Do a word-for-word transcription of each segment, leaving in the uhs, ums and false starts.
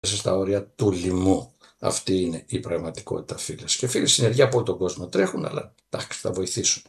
έφτασε στα όρια του λοιμού. Αυτή είναι η πραγματικότητα, φίλες και φίλοι. Συνεργεία από όλο τον κόσμο τρέχουν, αλλά εντάξει, θα βοηθήσουν.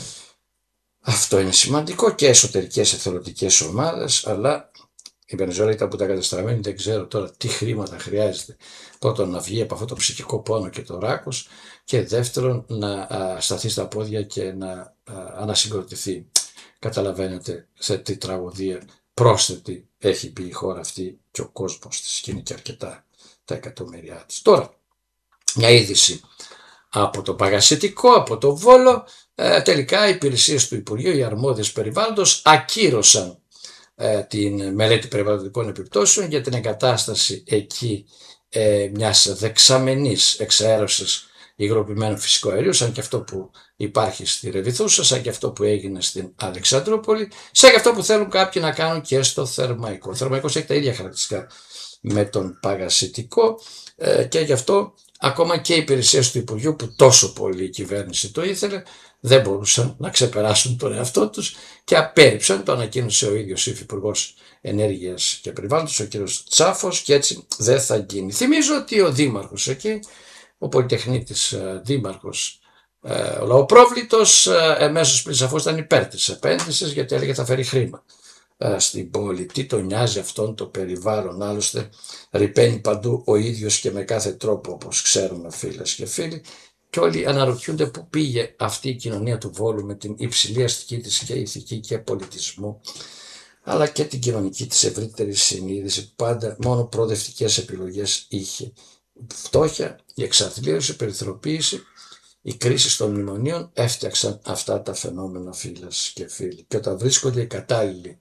Αυτό είναι σημαντικό, και εσωτερικές εθελοντικές ομάδες, αλλά η Βενεζουέλα ήταν που τα κατεστραμμένη, δεν ξέρω τώρα τι χρήματα χρειάζεται. Πρώτον, να βγει από αυτό το ψυχικό πόνο και το ράκος, και δεύτερον, να α, σταθεί στα πόδια και να α, ανασυγκροτηθεί. Καταλαβαίνετε σε τι τραγωδία πρόσθετη έχει μπει η χώρα αυτή και ο κόσμος της, και είναι και αρκετά τα εκατομμύρια της. Τώρα, μια είδηση από το Παγασιτικό, από το Βόλο. Ε, τελικά οι υπηρεσίες του Υπουργείου, οι αρμόδιες περιβάλλοντος, ακύρωσαν ε, την μελέτη περιβαλλοντικών επιπτώσεων για την εγκατάσταση εκεί ε, μιας δεξαμενής εξαέρωσης υγροποιημένου φυσικού αερίου, σαν και αυτό που υπάρχει στη Ρεβιθούσα, σαν και αυτό που έγινε στην Αλεξανδρούπολη, σαν και αυτό που θέλουν κάποιοι να κάνουν και στο Θερμαϊκό. Ο Θερμαϊκός έχει τα ίδια χαρακτηριστικά με τον Παγασιτικό ε, και γι' αυτό ακόμα και οι υπηρεσίες του Υπουργείου, που τόσο πολύ η κυβέρνηση το ήθελε, δεν μπορούσαν να ξεπεράσουν τον εαυτό τους και απέρριψαν. Το ανακοίνωσε ο ίδιος Υφυπουργός Ενέργειας και Περιβάλλοντος, ο κ. Τσάφος, και έτσι δεν θα γίνει. Θυμίζω ότι ο δήμαρχος εκεί, ο πολυτεχνίτης δήμαρχος, ο Λαοπρόβλητος, εμέσως πριν σαφώς ήταν υπέρ της επένδυσης, γιατί έλεγε θα φέρει χρήμα στην πόλη. Τι τον νοιάζει αυτόν το περιβάλλον, άλλωστε ρυπαίνει παντού ο ίδιος και με κάθε τρόπο, όπως ξέρουμε, φίλες και φίλοι, και όλοι αναρωτιούνται πού πήγε αυτή η κοινωνία του Βόλου με την υψηλή αστική της και ηθική και πολιτισμού, αλλά και την κοινωνική της ευρύτερη συνείδηση, που πάντα μόνο προοδευτικές επιλογές είχε. Η φτώχεια, η εξαθλίωση, η περιθωριοποίηση, η κρίση των μνημονίων έφτιαξαν αυτά τα φαινόμενα, φίλες και φίλοι. Και όταν βρίσκονται οι κατάλληλοι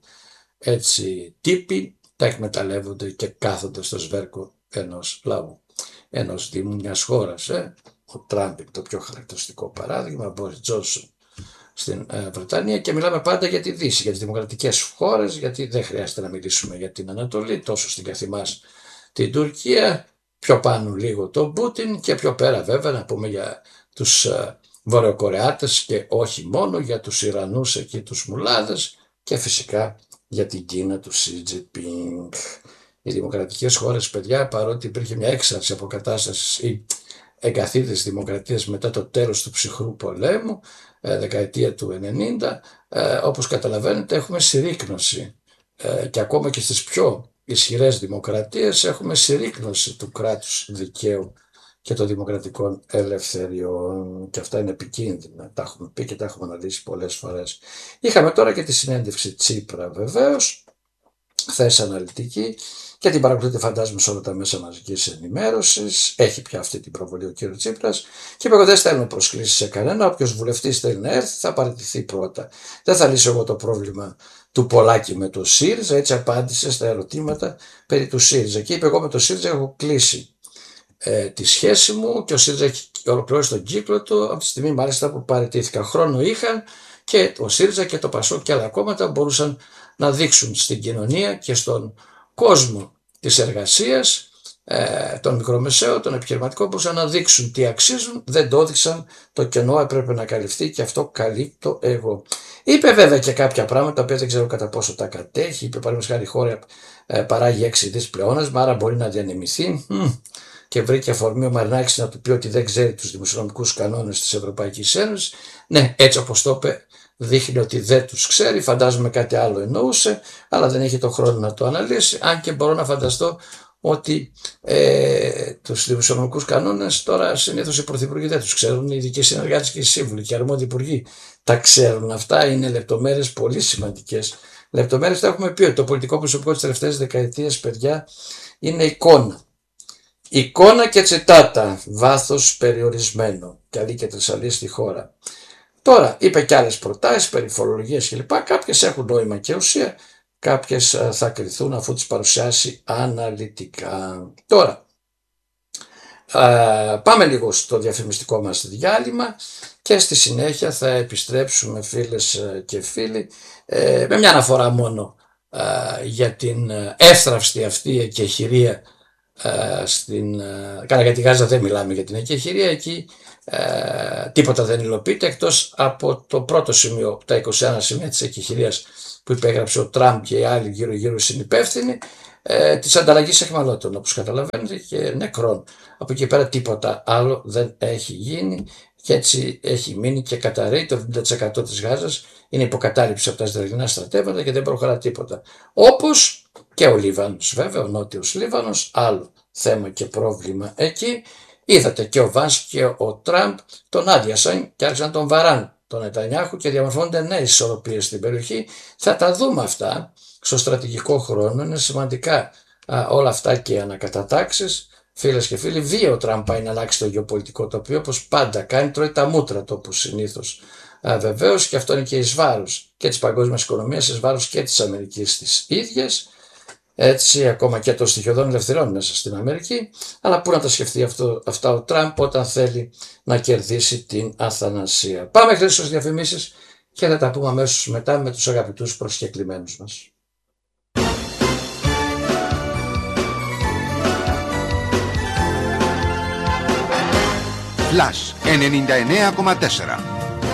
έτσι τύποι, τα εκμεταλλεύονται και κάθονται στο σβέρκο ενός λαού, ενός δήμου μιας χώρας. Ε? Ο Τραμπ, το πιο χαρακτηριστικό παράδειγμα, ο Μπόρις Τζόνσον στην ε, Βρετανία, και μιλάμε πάντα για τη Δύση, για τις δημοκρατικές χώρες, γιατί δεν χρειάζεται να μιλήσουμε για την Ανατολή, τόσο στην καθημάς την Τουρκία, πιο πάνω λίγο τον Πούτιν, και πιο πέρα βέβαια να πούμε για τους ε, Βορειοκορεάτες, και όχι μόνο, για τους Ιρανούς εκεί, τους μουλάδες, και φυσικά για την Κίνα του Σι Τζινπίνγκ. Οι δημοκρατικές χώρες, παιδιά, παρότι υπήρχε μια έξαρση αποκατάστασης ή εγκαθίδρυσης δημοκρατίας μετά το τέλος του ψυχρού πολέμου, ε, δεκαετία του ενενήντα, ε, όπως καταλαβαίνετε έχουμε συρρίκνωση, ε, και ακόμα και στις πιο ισχυρές δημοκρατίες έχουμε συρρίκνωση του κράτους δικαίου και των δημοκρατικών ελευθεριών, και αυτά είναι επικίνδυνα. Τα έχουμε πει και τα έχουμε αναλύσει πολλές φορές. Είχαμε τώρα και τη συνέντευξη Τσίπρα, βεβαίως, χθες αναλυτική, και την παρακολουθείτε φαντάζομαι σε όλα τα μέσα μαζικής ενημέρωσης. Έχει πια αυτή την προβολή ο κύριος Τσίπρας και είπε: εγώ δεν στέλνω προσκλήσεις σε κανένα. Όποιος βουλευτής θέλει να έρθει θα παραιτηθεί πρώτα. Δεν θα λύσω εγώ το πρόβλημα του Πολάκη με το ΣΥΡΙΖΑ. Έτσι απάντησε στα ερωτήματα περί του ΣΥΡΙΖΑ. Και είπε: εγώ με το ΣΥΡΙΖΑ έχω κλείσει ε, τη σχέση μου και ο ΣΥΡΙΖΑ έχει ολοκληρώσει τον κύκλο του από τη στιγμή μάλιστα που παραιτήθηκα. Χρόνο είχαν και ο ΣΥΡΙΖΑ και το ΠΑΣΟΚ και άλλα κόμματα μπορούσαν να δείξουν στην κοινωνία και στον κόσμο της εργασίας, ε, των μικρομεσαίων, των επιχειρηματικών, μπορούσαν να δείξουν τι αξίζουν. Δεν το έδειξαν, το κενό έπρεπε να καλυφθεί και αυτό καλύπτω εγώ. Είπε βέβαια και κάποια πράγματα, τα οποία δεν ξέρω κατά πόσο τα κατέχει. Είπε παραδείγματος χάρη η χώρα ε, παράγει έξι δις πλεόνασμα, άρα μπορεί να διανεμηθεί. Μ, και βρήκε αφορμή ο Μαρινάκης να του πει ότι δεν ξέρει τους δημοσιονομικούς κανόνες της Ευρωπαϊκής Ένωσης. Ναι, έτσι όπως το είπε, δείχνει ότι δεν τους ξέρει. Φαντάζομαι κάτι άλλο εννοούσε, αλλά δεν έχει το χρόνο να το αναλύσει. Αν και μπορώ να φανταστώ ότι ε, τους δημοσιονομικούς κανόνες τώρα συνήθως οι πρωθυπουργοί δεν τους ξέρουν. Οι ειδικοί συνεργάτες και οι σύμβουλοι και οι αρμόδιοι υπουργοί τα ξέρουν. Αυτά είναι λεπτομέρειες πολύ σημαντικές. Λεπτομέρειες τα έχουμε πει ότι το πολιτικό προσωπικό της τελευταίας δεκαετίας, παιδιά, είναι εικόνα. Εικόνα και τσιτάτα, βάθος περιορισμένο. Καλή και τρισαλή στη χώρα. Τώρα είπε και άλλες προτάσεις περί φορολογίας κλπ. Κάποιες έχουν νόημα και ουσία, κάποιες θα κριθούν αφού τις παρουσιάσει αναλυτικά. Τώρα α, πάμε λίγο στο διαφημιστικό μας διάλειμμα και στη συνέχεια θα επιστρέψουμε, φίλες και φίλοι, ε, με μια αναφορά μόνο α, για την εύθραυστη αυτή εκεχηρία στην, καλά για τη Γάζα δεν μιλάμε για την εκεχηρία, εκεί ε, τίποτα δεν υλοποιείται εκτός από το πρώτο σημείο, τα είκοσι ένα σημεία της εκεχηρίας που υπέγραψε ο Τραμπ και οι άλλοι γύρω γύρω συνυπεύθυνοι. ε, της ανταλλαγής αιχμαλώτων, όπως καταλαβαίνετε, και νεκρών. Από εκεί πέρα τίποτα άλλο δεν έχει γίνει και έτσι έχει μείνει και καταρρέει. Το εβδομήντα τοις εκατό της Γάζας είναι υποκατάληψη από τα Ισραηλινά στρατεύματα και δεν προχωρά τίποτα. Όπως και ο Λίβανος, βέβαια, ο Νότιος Λίβανος, άλλο θέμα και πρόβλημα εκεί. Είδατε και ο Βάνς και ο Τραμπ τον άδειασαν και άρχισαν τον βαράν τον Νετανιάχου και διαμορφώνονται νέες ισορροπίες στην περιοχή. Θα τα δούμε αυτά στο στρατηγικό χρόνο. Είναι σημαντικά α, όλα αυτά και οι ανακατατάξεις. Φίλες και φίλοι, βία ο Τραμπ πάει να αλλάξει το γεωπολιτικό τοπίο, όπως πάντα κάνει, τρώει τα μούτρα του όπως συνήθως. Βεβαίως, και αυτό είναι και εις βάρος και της παγκόσμιας οικονομίας, εις βάρος και της Αμερικής της ίδιας. Έτσι, ακόμα και των στοιχειωδών ελευθερών μέσα στην Αμερική. Αλλά πού να τα σκεφτεί αυτό, αυτά ο Τραμπ όταν θέλει να κερδίσει την αθανασία. Πάμε χθες στις διαφημίσεις και θα τα πούμε αμέσως μετά με τους αγαπητούς προσκεκλημένους μας. Flash ενενήντα εννέα κόμμα τέσσερα.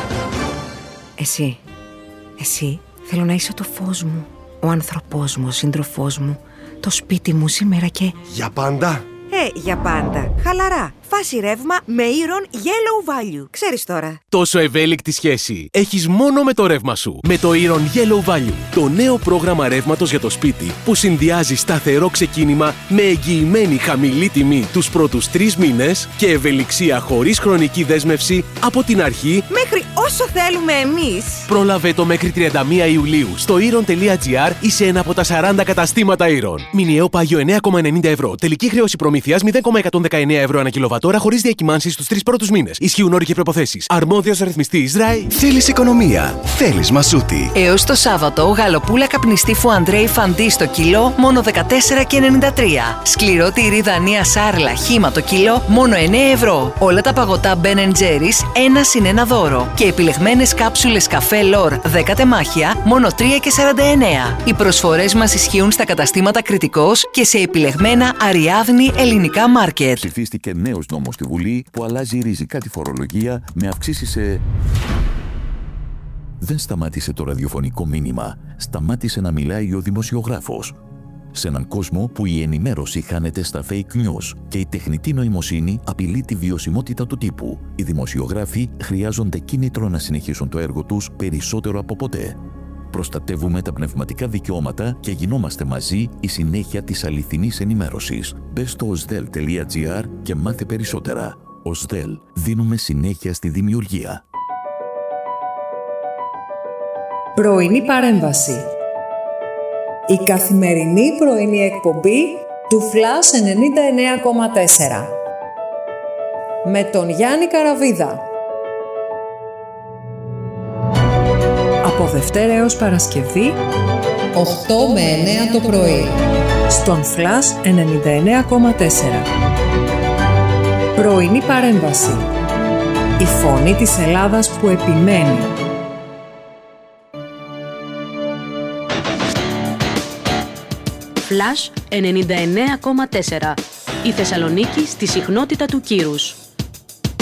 Εσύ, εσύ θέλω να είσαι το φως μου, ο άνθρωπός μου, ο σύντροφός μου, το σπίτι μου σήμερα και... Για πάντα! Ε, για πάντα. Χαλαρά. Φάση ρεύμα με Iron Yellow Value. Ξέρεις τώρα. Τόσο ευέλικτη σχέση έχεις μόνο με το ρεύμα σου. Με το Iron Yellow Value, το νέο πρόγραμμα ρεύματος για το σπίτι που συνδυάζει σταθερό ξεκίνημα με εγγυημένη χαμηλή τιμή τους πρώτους τρεις μήνες και ευελιξία χωρίς χρονική δέσμευση από την αρχή μέχρι όσο θέλουμε εμείς. Πρόλαβε το μέχρι τριάντα μία Ιουλίου στο iron τελεία gr ή σε ένα από τα σαράντα καταστήματα Iron. Μηνιαίο πάγιο εννέα κόμμα ενενήντα ευρώ. Τελική χρέωση προμήθειας μηδέν κόμμα εκατόν δεκαεννέα ευρώ ανά κιλοβατόρα χωρίς διακυμάνσεις στους τρεις πρώτους μήνες. Ισχύουν όροι και προϋποθέσεις. Αρμόδιος ρυθμιστής ΡΑΗ. Θέλεις οικονομία. Θέλεις Μασούτη. Έως το Σάββατο, γαλοπούλα καπνιστή Φουαντρέι Φαντί στο κιλό μόνο δεκατέσσερα και ενενήντα τρία. Σκληρό τυρί Δανία Σάρλα χύμα το κιλό μόνο εννέα ευρώ. Όλα τα παγωτά Ben and Jerry's ένα συν ένα δώρο. Και επιλεγμένες κάψουλες καφέ Λορ δέκα τεμάχια μόνο τρία και σαράντα εννέα. Οι προσφορές μας ισχύουν στα καταστήματα Κρητικός και σε επιλεγμένα Αριάδνη ελληνικά μάρκετ. Ψηφίστηκε νέος νόμος στη Βουλή που αλλάζει ριζικά τη φορολογία με αυξήσεις σε... Δεν σταμάτησε το ραδιοφωνικό μήνυμα. Σταμάτησε να μιλάει ο δημοσιογράφος. Σε έναν κόσμο που η ενημέρωση χάνεται στα fake news και η τεχνητή νοημοσύνη απειλεί τη βιωσιμότητα του τύπου, οι δημοσιογράφοι χρειάζονται κίνητρο να συνεχίσουν το έργο τους περισσότερο από ποτέ. Προστατεύουμε τα πνευματικά δικαιώματα και γινόμαστε μαζί η συνέχεια της αληθινής ενημέρωσης. Μπες στο οσδέλ τελεία gr και μάθε περισσότερα. οσδέλ, δίνουμε συνέχεια στη δημιουργία. Πρωινή παρέμβαση. Η καθημερινή πρωινή εκπομπή του Flash ενενήντα εννέα κόμμα τέσσερα. Με τον Γιάννη Καραβίδα. Από Δευτέρα έως Παρασκευή, οκτώ με εννέα το πρωί. Στον Flash ενενήντα εννέα κόμμα τέσσερα. Πρωινή παρέμβαση. Η φωνή της Ελλάδας που επιμένει. Flash ενενήντα εννέα κόμμα τέσσερα. Η Θεσσαλονίκη στη συχνότητα του κύρους.